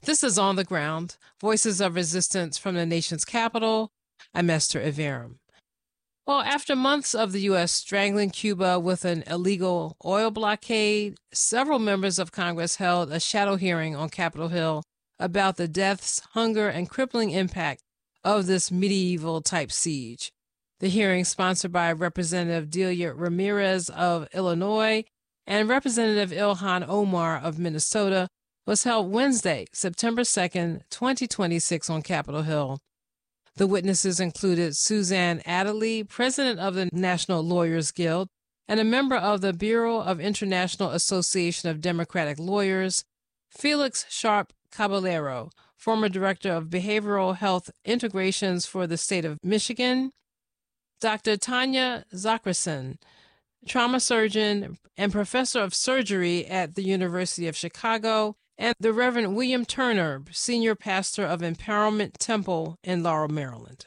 This is On the Ground, Voices of Resistance from the Nation's Capital. I'm Esther Iverem. Well, after months of the U.S. strangling Cuba with an illegal oil blockade, several members of Congress held a shadow hearing on Capitol Hill about the deaths, hunger, and crippling impact of this medieval-type siege. The hearing, sponsored by Representative Delia Ramirez of Illinois and Representative Ilhan Omar of Minnesota, was held Wednesday, September 2nd, 2026 on Capitol Hill. The witnesses included Suzanne Adderley, president of the National Lawyers Guild and a member of the Bureau of International Association of Democratic Lawyers, Felix Sharp Caballero, former director of Behavioral Health Integrations for the state of Michigan, Dr. Tanya Zacherson, trauma surgeon and professor of surgery at the University of Chicago, and the Reverend William Turner, senior pastor of Empowerment Temple in Laurel, Maryland.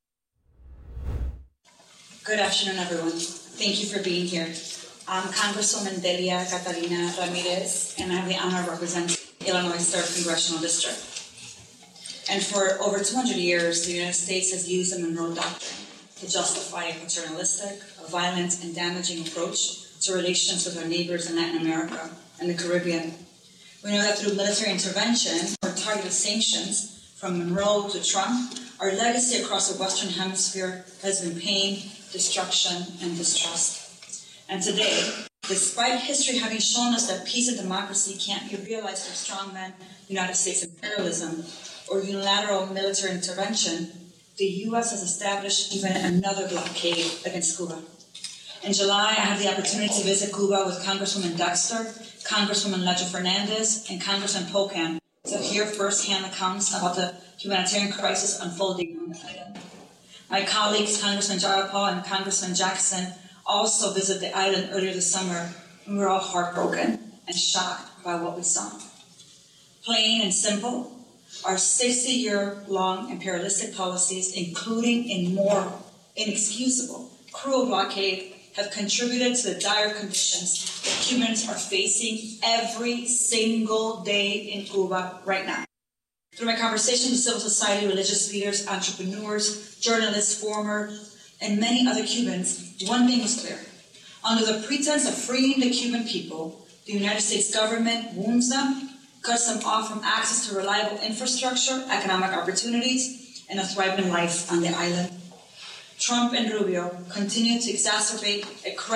Good afternoon, everyone. Thank you for being here. I'm Congresswoman Delia Catalina Ramirez, and I have the honor of representing Illinois 3rd Congressional District. And for over 200 years, the United States has used the Monroe Doctrine to justify a paternalistic, a violent, and damaging approach to relations with our neighbors in Latin America and the Caribbean. We know that through military intervention or targeted sanctions, from Monroe to Trump, our legacy across the Western Hemisphere has been pain, destruction, and distrust. And today, despite history having shown us that peace and democracy can't be realized through strongman United States imperialism or unilateral military intervention, the U.S. has established even another blockade against Cuba. In July, I had the opportunity to visit Cuba with Congresswoman Dexter, Congresswoman Leger Fernandez, and Congressman Pocan to hear firsthand accounts about the humanitarian crisis unfolding on the island. My colleagues, Congressman Jayapal and Congressman Jackson, also visited the island earlier this summer, and we were all heartbroken and shocked by what we saw. Plain and simple, our 60-year-long imperialistic policies, including a moral, inexcusable, cruel blockade, have contributed to the dire conditions that Cubans are facing every single day in Cuba right now. Through my conversations with civil society, religious leaders, entrepreneurs, journalists, farmers, and many other Cubans, one thing was clear. Under the pretense of freeing the Cuban people, the United States government wounds them, cuts them off from access to reliable infrastructure, economic opportunities, and a thriving life on the island. Trump and Rubio continue to exacerbate a crisis